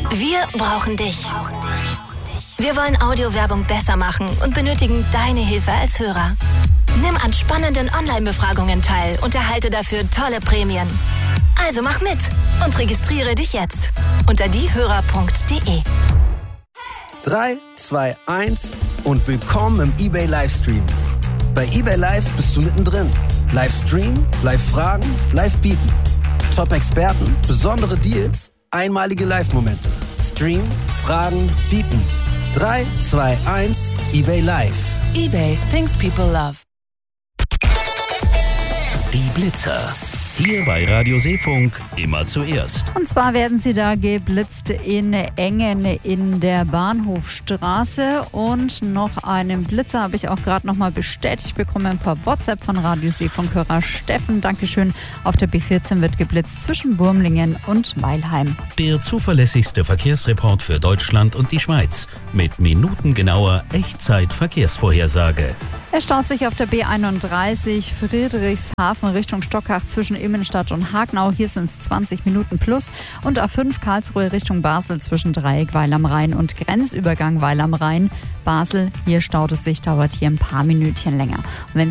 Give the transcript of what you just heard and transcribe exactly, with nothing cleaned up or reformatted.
Wir brauchen dich. Wir wollen Audiowerbung besser machen und benötigen deine Hilfe als Hörer. Nimm an spannenden Online-Befragungen teil und erhalte dafür tolle Prämien. Also mach mit und registriere dich jetzt unter diehörer punkt de. drei, zwei, eins und willkommen im eBay Livestream. Bei eBay Live bist du mittendrin. Livestream, Live-Fragen, Live-Bieten. Top-Experten, besondere Deals, einmalige Live-Momente. Stream, Fragen, Bieten. drei, zwei, eins, eBay Live. eBay, things people love. Die Blitzer. Hier bei Radio Seefunk immer zuerst. Und zwar werden sie da geblitzt in Engen in der Bahnhofstraße. Und noch einen Blitzer habe ich auch gerade nochmal bestätigt bekommen per WhatsApp von Radio Seefunk-Hörer Steffen. Dankeschön. Auf der B vierzehn wird geblitzt zwischen Wurmlingen und Weilheim. Der zuverlässigste Verkehrsreport für Deutschland und die Schweiz. Mit minutengenauer Echtzeit-Verkehrsvorhersage. Er staut sich auf der B einunddreißig Friedrichshafen Richtung Stockach zwischen Immenstadt und Hagenau. Hier sind es zwanzig Minuten plus. Und A fünf Karlsruhe Richtung Basel zwischen Dreieck Weil am Rhein und Grenzübergang Weil am Rhein. Basel, hier staut es sich, dauert hier ein paar Minütchen länger. Und wenn